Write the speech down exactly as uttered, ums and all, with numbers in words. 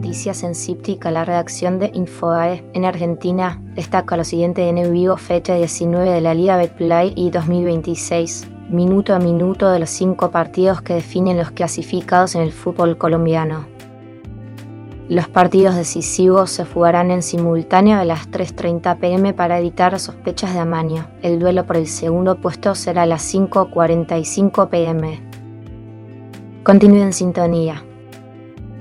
noticias en Cíptica, la redacción de Infobae en Argentina destaca lo siguiente en vivo, fecha diecinueve de la Liga Betplay y dos mil veintiséis, minuto a minuto de los cinco partidos que definen los clasificados en el fútbol colombiano. Los partidos decisivos se jugarán en simultáneo a las tres treinta pm para evitar sospechas de amaño. El duelo por el segundo puesto será a las cinco cuarenta y cinco pm. Continúe en sintonía.